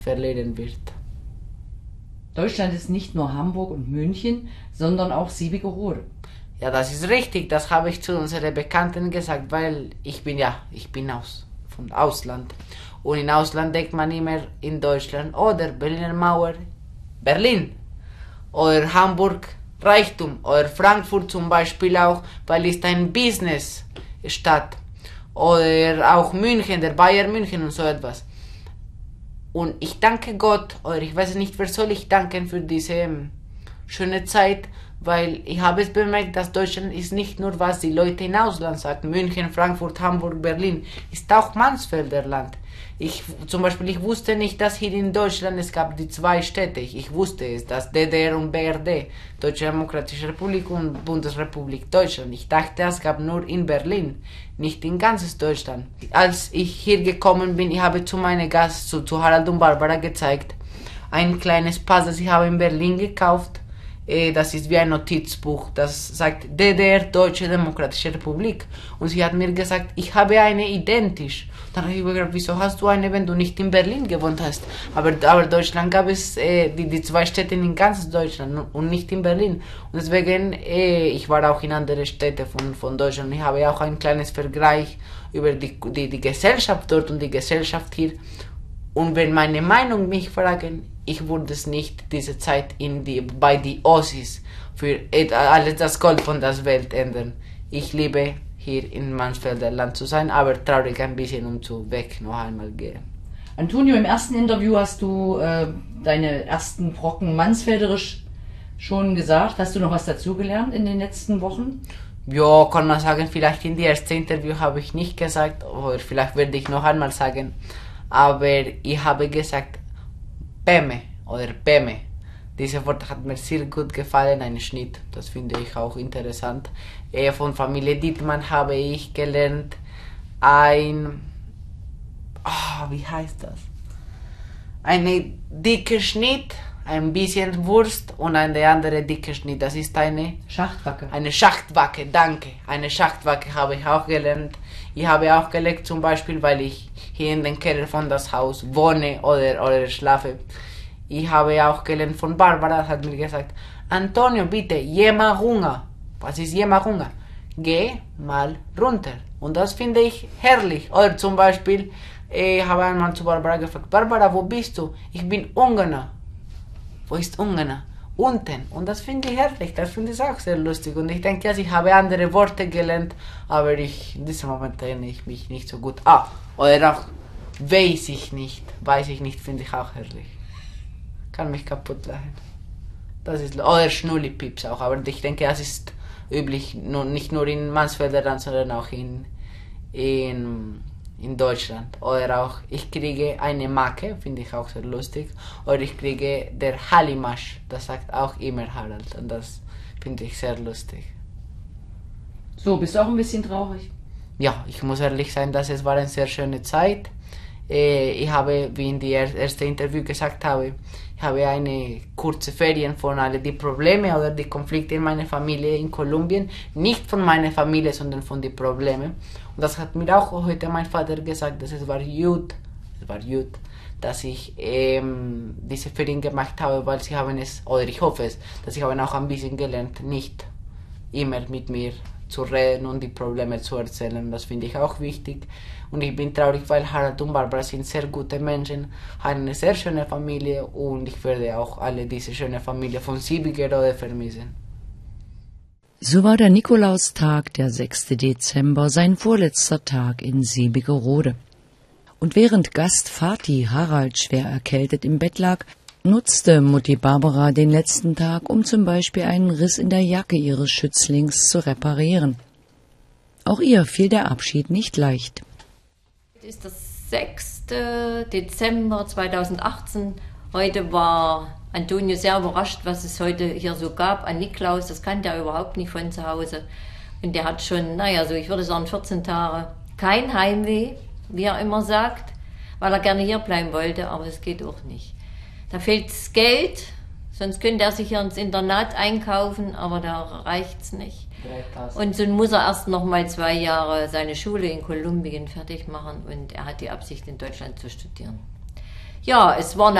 verlieren wird. Deutschland ist nicht nur Hamburg und München, sondern auch Siebigerode. Ja, das ist richtig, das habe ich zu unseren Bekannten gesagt, weil ich bin vom Ausland. Und im Ausland denkt man immer in Deutschland oder Berliner Mauer, Berlin. Oder Hamburg, Reichtum. Oder Frankfurt zum Beispiel auch, weil es ein Business-Stadt. Oder auch München, der Bayern München und so etwas. Und ich danke Gott, oder ich weiß nicht, wer soll ich danken für diese schöne Zeit, weil ich habe es bemerkt, dass Deutschland ist nicht nur, was die Leute im Ausland sagen, München, Frankfurt, Hamburg, Berlin, ist auch Mansfelder Land. Ich wusste nicht, dass hier in Deutschland es gab die zwei Städte. Ich wusste es, dass DDR und BRD, Deutsche Demokratische Republik und Bundesrepublik Deutschland. Ich dachte, es gab nur in Berlin, nicht in ganzes Deutschland. Als ich hier gekommen bin, ich habe zu meinem Gast, zu Harald und Barbara gezeigt, ein kleines Pass, das ich habe in Berlin gekauft. Das ist wie ein Notizbuch, das sagt DDR, Deutsche Demokratische Republik. Und sie hat mir gesagt, ich habe eine identisch. Dann habe ich mir gedacht, wieso hast du eine, wenn du nicht in Berlin gewohnt hast? Aber Deutschland gab es die zwei Städte in ganz Deutschland und nicht in Berlin. Und deswegen, ich war auch in anderen Städten von Deutschland. Ich habe auch ein kleines Vergleich über die Gesellschaft dort und die Gesellschaft hier. Und wenn meine Meinung mich fragen, ich würde es nicht diese Zeit bei die Ossis für alles das Gold von der Welt ändern. Ich liebe hier in Mansfelder Land zu sein, aber traurig ein bisschen, um zu weg noch einmal gehen. Antonio, im ersten Interview hast du deine ersten Brocken Mansfelderisch schon gesagt. Hast du noch was dazugelernt in den letzten Wochen? Ja, kann man sagen, vielleicht in die erste Interview habe ich nicht gesagt, oder vielleicht werde ich noch einmal sagen, aber ich habe gesagt, Peme oder Peme. Dieses Wort hat mir sehr gut gefallen, ein Schnitt, das finde ich auch interessant. Von Familie Dittmann habe ich gelernt wie heißt das? Eine dicke Schnitt, ein bisschen Wurst und eine andere dicke Schnitt. Das ist eine Schachtwacke. Eine Schachtwacke, danke. Eine Schachtwacke habe ich auch gelernt. Ich habe auch gelernt, zum Beispiel, weil ich hier in den Keller von das Haus wohne oder schlafe. Ich habe auch gelernt von Barbara, hat mir gesagt, Antonio, bitte, geh mal runter. Was ist geh mal runter? Geh mal runter. Und das finde ich herrlich. Oder zum Beispiel, ich habe einmal zu Barbara gefragt, Barbara, wo bist du? Ich bin Ungarn. Wo ist Ungarn? Unten. Und das finde ich herrlich, das finde ich auch sehr lustig. Und ich denke, ich habe andere Worte gelernt, aber in diesem Moment erinnere ich mich nicht so gut. Oder auch weiß ich nicht, finde ich auch herrlich. Kann mich kaputt lachen. Das ist, oder Schnullipips auch, aber ich denke, das ist üblich, nicht nur in Mansfelder, sondern auch in Deutschland. Oder auch, ich kriege eine Macke, finde ich auch sehr lustig. Oder ich kriege der Hallimasch, das sagt auch immer Harald. Und das finde ich sehr lustig. So, bist du auch ein bisschen traurig? Ja, ich muss ehrlich sein, dass es war eine sehr schöne Zeit. Ich habe, wie in die erste Interview gesagt habe, ich habe eine kurze Ferien von all die Probleme oder die Konflikte in meiner Familie in Kolumbien. Nicht von meiner Familie, sondern von den Problemen. Und das hat mir auch heute mein Vater gesagt, dass es war gut, dass ich diese Ferien gemacht habe, weil sie haben es, oder ich hoffe es, dass sie haben auch ein bisschen gelernt, nicht immer mit mir zu reden und die Probleme zu erzählen. Das finde ich auch wichtig. Und ich bin traurig, weil Harald und Barbara sind sehr gute Menschen, haben eine sehr schöne Familie und ich werde auch alle diese schöne Familie von Siebigerode vermissen. So war der Nikolaustag, der 6. Dezember, sein vorletzter Tag in Siebigerode. Und während Gast Vati Harald schwer erkältet im Bett lag, nutzte Mutti Barbara den letzten Tag, um zum Beispiel einen Riss in der Jacke ihres Schützlings zu reparieren. Auch ihr fiel der Abschied nicht leicht. Es ist der 6. Dezember 2018. Heute war Antonio sehr überrascht, was es heute hier so gab an Niklaus. Das kannte er überhaupt nicht von zu Hause. Und der hat schon, ich würde sagen 14 Tage kein Heimweh, wie er immer sagt, weil er gerne hier bleiben wollte, aber das geht auch nicht. Da fehlt das Geld, sonst könnte er sich hier ins Internat einkaufen, aber da reicht's nicht. Und so muss er erst noch mal 2 Jahre seine Schule in Kolumbien fertig machen und er hat die Absicht, in Deutschland zu studieren. Ja, es war eine